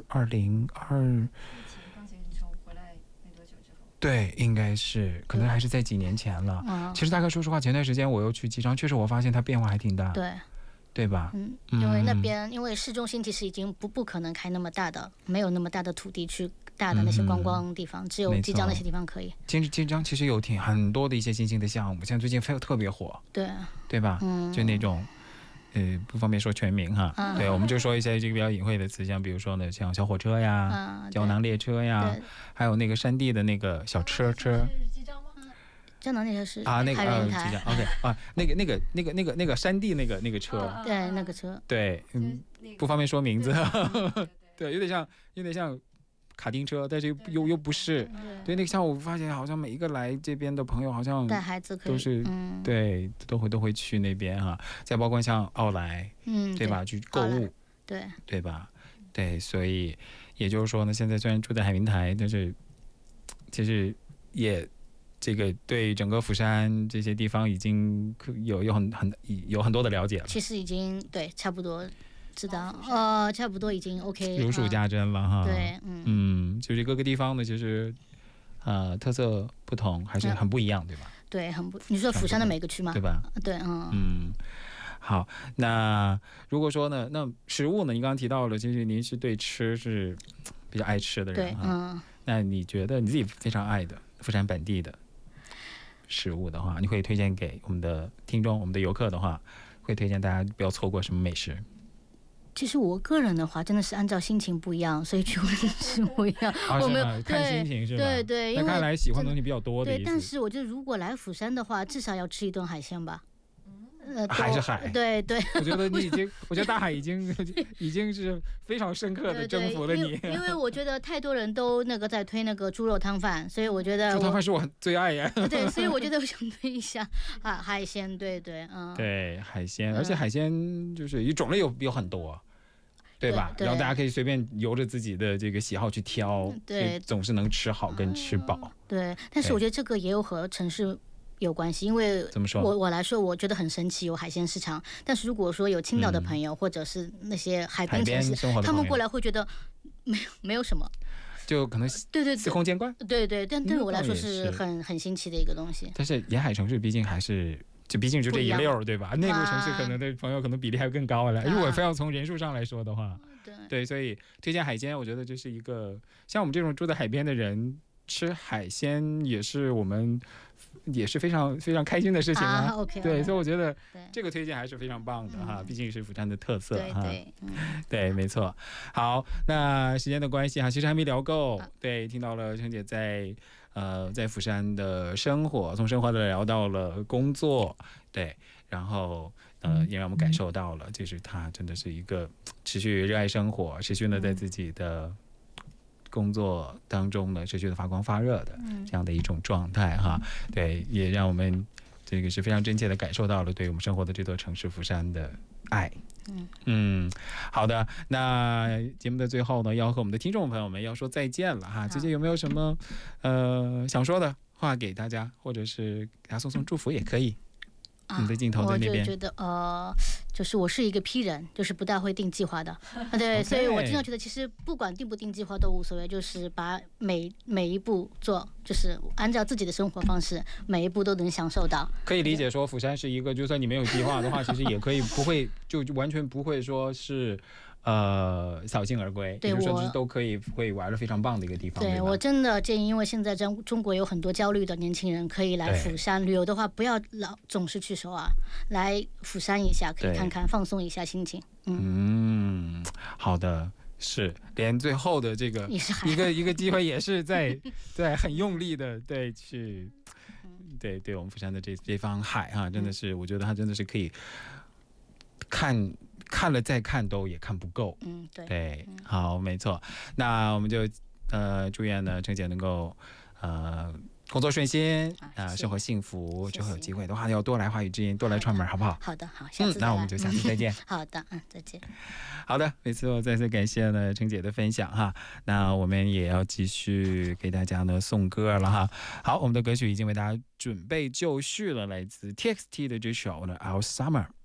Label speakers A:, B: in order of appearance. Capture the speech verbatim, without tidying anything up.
A: 二零二。对，应该是，可能还是在几年前了。嗯、其实大概说实话，前段时间我又去机场，确实我发现它变化还挺大。
B: 对，
A: 对吧？
B: 嗯，因为那边、嗯、因为市中心其实已经不不可能开那么大的，没有那么大的土地去大的那些观光地方，嗯、只有即将那些地方可以。
A: 金金章其实有挺很多的一些新兴的项目，像最近特别火。
B: 对，
A: 对吧？嗯，就那种。呃，不方便说全名哈，嗯、对，我们就说一些这个比较隐晦的词，像比如说呢，像小火车呀、嗯、胶囊列车呀，还有那个山地的那个小车车。
B: 胶囊列车是
A: 啊，那个呃，机长 ，OK 啊，那个那个那个那个那个山地那个那个车，
B: 对，那个车，
A: 对，嗯，不方便说名字，对，有点像，有点像。卡丁车，但是又又不是，对那个项目，我发现好像每一个来这边的朋友，好像
B: 带孩子
A: 都是，嗯、对，都会都会去那边哈、啊。再包括像奥莱，嗯，对吧？去购物，
B: 对
A: 对吧？对，所以也就是说呢，现在虽然住在海云台，但是其实也这个对整个釜山这些地方已经有有很很有很多的了解了。
B: 其实已经对差不多。知道，呃，差不多已经 OK，
A: 如数家珍了哈。
B: 对，嗯
A: 嗯，就是各个地方的，其实呃特色不同，还是很不一样，对吧？
B: 对，很不。你说釜山的每个区吗？
A: 对吧？
B: 对，嗯
A: 嗯。好，那如果说呢，那食物呢？你刚刚提到了，其实您是对吃是比较爱吃的人哈。嗯。那你觉得你自己非常爱的釜山本地的食物的话，你会推荐给我们的听众、我们的游客的话，会推荐大家不要错过什么美食？
B: 其实我个人的话，真的是按照心情不一样，所以去问是不一样。
A: 啊、
B: 我没有
A: 看心情是吧？
B: 对对，因为
A: 看来喜欢的东西比较多的意思。
B: 对，但是我觉得如果来釜山的话，至少要吃一顿海鲜吧。
A: 呃，还是海，
B: 对对，
A: 我觉得你已经，我觉得大海已经已经是非常深刻的征服了你。
B: 对对，因, 因为我觉得太多人都那个在推那个猪肉汤饭，所以我觉得
A: 猪肉汤饭是我最爱呀。
B: 对，所以我觉得我想推一下海海鲜，对对，嗯，
A: 对海鲜，而且海鲜就是种类有有很多。对吧？
B: 对对，
A: 然后大家可以随便由着自己的这个喜好去挑，
B: 对，
A: 总是能吃好跟吃饱。
B: 对，但是我觉得这个也有和城市有关系，因为
A: 怎么说？
B: 我我来说，我觉得很神奇，有海鲜市场。但是如果说有青岛的朋友，嗯、或者是那些海边城市，他们过来会觉得没有没有什么。
A: 就可能
B: 对对
A: 司空见惯，
B: 对对，但对我来说是很很新奇的一个东西。
A: 但是沿海城市毕竟还是。就毕竟就这一溜，对吧？内陆城市可能的朋友可能比例还更高了。如果非要从人数上来说的话，
B: 对
A: 对，所以推荐海鲜，我觉得这是一个像我们这种住在海边的人，吃海鲜也是我们也是非常非常开心的事情啊。
B: 啊 okay,
A: 对，所以我觉得这个推荐还是非常棒的哈，毕竟是釜山的特色哈。
B: 对对、嗯、
A: 对，没错。好，那时间的关系哈，其实还没聊够。对，听到了程姐在。呃，在釜山的生活，从生活的聊到了工作，对，然后呃，也让我们感受到了，就是他真的是一个持续热爱生活，持续呢在自己的工作当中呢持续的发光发热的这样的一种状态哈，对，也让我们这个是非常真切的感受到了对我们生活的这座城市釜山的爱。嗯嗯，好的，那节目的最后呢，要和我们的听众朋友们要说再见了哈。姐姐有没有什么呃想说的话给大家，或者是给大家送送祝福也可以？你的镜头在那边。
B: 我就觉得呃，就是我是一个 P 人，就是不大会定计划的，对， okay. 所以我经常觉得其实不管定不定计划都无所谓，就是把每每一步做，就是按照自己的生活方式，每一步都能享受到。
A: 可以理解说，釜山是一个，就算你没有计划的话，其实也可以不会就完全不会说是。呃，扫兴而归，
B: 对，
A: 我都可以会玩的非常棒的一个地方。
B: 对，对我真的建议，因为现在中中国有很多焦虑的年轻人，可以来釜山旅游的话，不要老总是去首尔，来釜山一下，可以看看，放松一下心情。嗯, 嗯
A: 好的，是连最后的这个一个一个机会也是在对很用力的对去，对对我们釜山的这这方海哈、啊，真的是、嗯、我觉得它真的是可以看。看了再看都也看不够，
B: 嗯，对，
A: 对，嗯、好，没错。那我们就呃祝愿呢程姐能够呃工作顺心啊、呃，生活幸福。之后有机会的话，要多来华语之音，多来串门，好不好？
B: 好的，好，下次、
A: 嗯、那我们就下次再见。
B: 好的，嗯，再见。
A: 好的，每次我再次感谢呢程姐的分享哈。那我们也要继续给大家呢送歌了哈。好，我们的歌曲已经为大家准备就绪了，来自 T X T 的这首呢《Our Summer》。